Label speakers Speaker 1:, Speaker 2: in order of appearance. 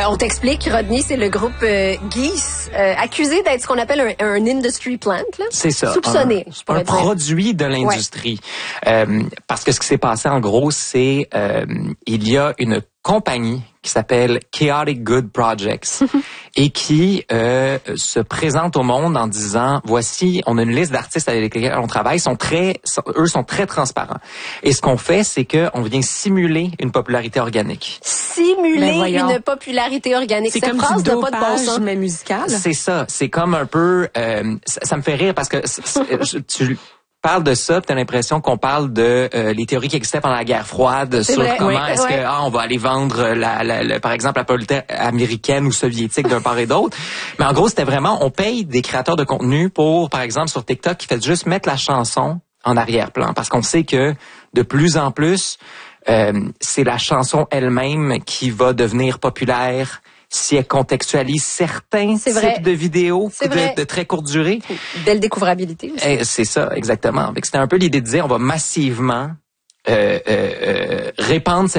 Speaker 1: On t'explique, Rodney, c'est le groupe Geese, accusé d'être ce qu'on appelle un industry plant. Là.
Speaker 2: C'est ça.
Speaker 1: Soupçonné.
Speaker 2: Un produit de l'industrie. Ouais. Parce que ce qui s'est passé, en gros, c'est il y a une compagnie qui s'appelle Chaotic Good Projects et qui se présente au monde en disant, voici, on a une liste d'artistes avec lesquels on travaille, eux sont très transparents. Et ce qu'on fait, c'est qu'on vient simuler une popularité organique.
Speaker 1: Simuler une popularité organique.
Speaker 3: C'est comme du dopage, mais musical.
Speaker 2: C'est ça. C'est comme un peu... ça me fait rire parce que tu parle de ça, tu as l'impression qu'on parle de les théories qui existaient pendant la guerre froide sur comment est-ce que on va aller vendre par exemple la politique américaine ou soviétique d'un part et d'autre. Mais en gros, c'était vraiment on paye des créateurs de contenu pour par exemple sur TikTok qui fait juste mettre la chanson en arrière-plan parce qu'on sait que de plus en plus c'est la chanson elle-même qui va devenir populaire si elle contextualise certains types de vidéos de très courte durée.
Speaker 1: Belle découvrabilité aussi.
Speaker 2: C'est ça, exactement. C'était un peu l'idée de dire on va massivement répandre